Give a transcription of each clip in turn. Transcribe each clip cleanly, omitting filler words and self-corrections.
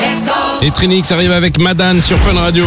Et Trinix arrive avec Madane sur Fun Radio.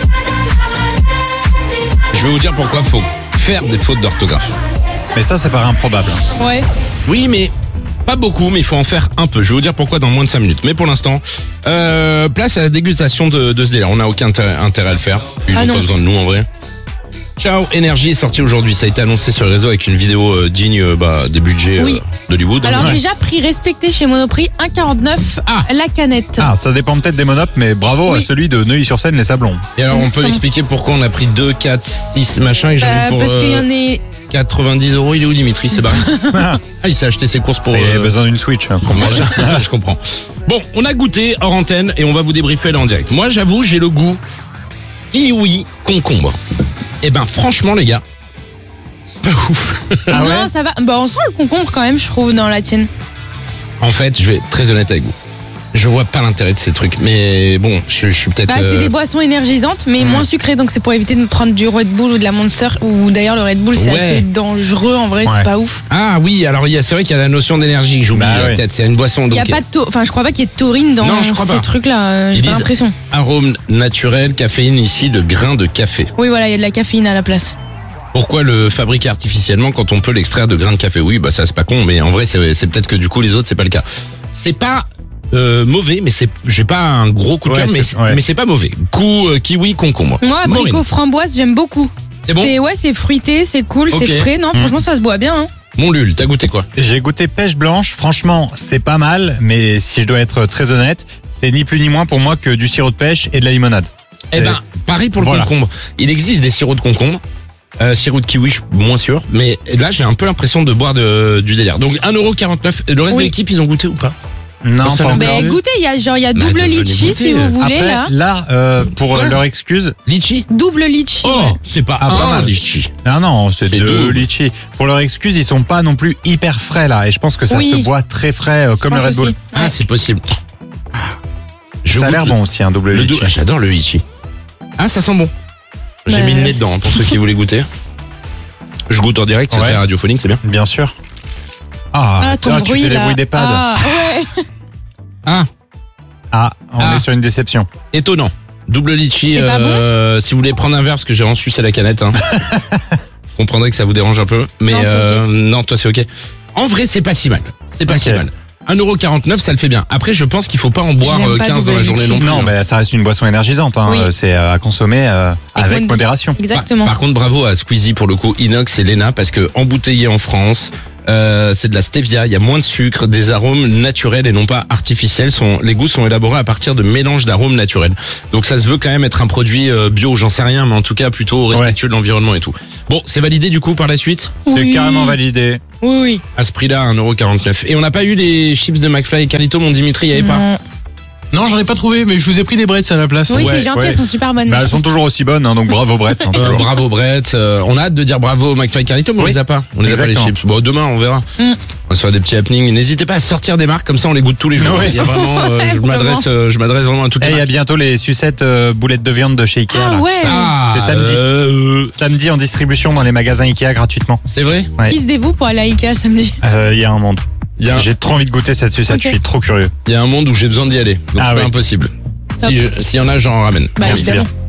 Je vais vous dire pourquoi il faut faire des fautes d'orthographe. Mais ça paraît improbable. Ouais. Oui, mais pas beaucoup, mais il faut en faire un peu. Je vais vous dire pourquoi dans moins de 5 minutes. Mais pour l'instant, place à la dégustation de ce délire. On n'a aucun intérêt à le faire. Ils n'ont pas besoin de nous en vrai. Ciao Énergie est sorti aujourd'hui. Ça a été annoncé sur les réseaux avec une vidéo digne des budgets d'Hollywood. Alors déjà, prix respecté chez Monoprix, 1,49 la canette. Ah, ça dépend peut-être des monopes, mais bravo à celui de Neuilly-sur-Seine, les Sablons. Et alors on peut expliquer pourquoi on a pris 2, 4, 6 machin et j'avoue pour... Parce qu'il y en a... 90 €, il est où Dimitri? C'est barré. Il s'est acheté ses courses pour... Il a besoin d'une Switch. Je comprends. Bon, on a goûté hors antenne et on va vous débriefer là en direct. Moi j'avoue, j'ai le goût kiwi concombre. Et ben franchement les gars, c'est pas ouf. Non, ça va. Bah on sent le concombre quand même, je trouve, dans la tienne. En fait, je vais être très honnête avec vous. Je vois pas l'intérêt de ces trucs, mais bon, je suis peut-être... Bah, c'est des boissons énergisantes, mais moins sucrées, donc c'est pour éviter de prendre du Red Bull ou de la Monster, ou d'ailleurs le Red Bull c'est assez dangereux en vrai, c'est pas ouf. Ah oui, alors c'est vrai qu'il y a la notion d'énergie que j'oublie, peut-être, c'est une boisson... Il y a pas de je crois pas qu'il y ait de taurine dans ce truc-là, j'ai pas l'impression. Arôme naturel, caféine ici, de grains de café. Oui voilà, il y a de la caféine à la place. Pourquoi le fabriquer artificiellement quand on peut l'extraire de grains de café? Oui, bah ça c'est pas con, mais en vrai c'est peut-être que du coup les autres c'est pas le cas. C'est pas... mauvais, mais j'ai pas un gros coup de cœur, mais c'est pas mauvais. Goût kiwi concombre. Moi, abricot framboise, j'aime beaucoup. C'est bon? C'est fruité, c'est cool, c'est frais. Non, franchement, ça se boit bien. Hein. Mon Lul, t'as goûté quoi? J'ai goûté pêche blanche. Franchement, c'est pas mal, mais si je dois être très honnête, c'est ni plus ni moins pour moi que du sirop de pêche et de la limonade. Eh ben, pareil pour le concombre. Il existe des sirops de concombre. Sirop de kiwi, je suis moins sûr. Mais là, j'ai un peu l'impression de boire du délire. Donc 1,49 €. Le reste de l'équipe, ils ont goûté ou pas? Non, pas encore. Mais écoutez, il y a double litchi si vous voulez. Après, là, pour leur excuse... Litchi? Double litchi. Oh, c'est pas un litchi. Ah non, c'est deux litchi. Pour leur excuse, ils sont pas non plus hyper frais là. Et je pense que ça se voit très frais comme le Red Bull. Ah, c'est possible. Ça a l'air bon aussi, un double litchi. J'adore le litchi. Ah, ça sent bon. J'ai mis le nez dedans pour ceux qui voulaient goûter. Je goûte en direct, c'est très radiophonique, c'est bien. Bien sûr. Ton bruit, tu fais les bruits des pads. On est sur une déception. Étonnant. Double litchi, pas bon si vous voulez prendre un verre, parce que j'ai vraiment sucé la canette. Hein. Vous comprendrez que ça vous dérange un peu. Mais non, toi c'est ok. En vrai, c'est pas si mal. C'est pas si mal. 1,49 €, ça le fait bien. Après, je pense qu'il faut pas en boire 15 dans la journée non plus. Non, mais ça reste une boisson énergisante. Hein. C'est à consommer avec modération. Exactement. Par contre, bravo à Squeezie pour le coup, Inox et Lena, parce que embouteillé en France, c'est de la stevia, il y a moins de sucre, des arômes naturels et non pas artificiels. Les goûts sont élaborés à partir de mélanges d'arômes naturels. Donc ça se veut quand même être un produit bio, j'en sais rien, mais en tout cas plutôt respectueux de l'environnement et tout. Bon, c'est validé du coup par la suite? C'est carrément validé. Oui. À ce prix-là, 1,49 €. Et on n'a pas eu les chips de McFly et Carlito, mon Dimitri, il n'y avait pas? Non, j'en ai pas trouvé, mais je vous ai pris des Bretts à la place. Oui, c'est gentil, elles sont super bonnes. Elles sont toujours aussi bonnes, donc bravo Brett. Bravo Brett. On a hâte de dire bravo McFly et Carlito, mais on les a pas. On les a pas les chips. Bon, demain on verra. On va se faire des petits happenings. N'hésitez pas à sortir des marques, comme ça on les goûte tous les jours. Il y a vraiment, je m'adresse vraiment à toutes les marques. Il y a bientôt les sucettes boulettes de viande de chez Ikea. Ah c'est samedi. Samedi en distribution dans les magasins Ikea gratuitement. C'est vrai? Qui se dévoue pour aller à Ikea samedi? Il y a un monde. J'ai trop envie de goûter cette sucette, je suis trop curieux. Il y a un monde où j'ai besoin d'y aller, donc c'est pas impossible. S'il y en a, j'en ramène. Évidemment.